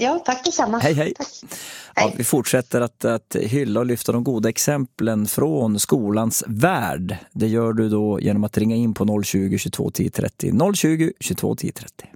Ja, tack detsamma. Hej, hej. Tack. Ja, vi fortsätter att hylla och lyfta de goda exemplen från skolans värld. Det gör du då genom att ringa in på 020 22 10 30. 020 22 10 30.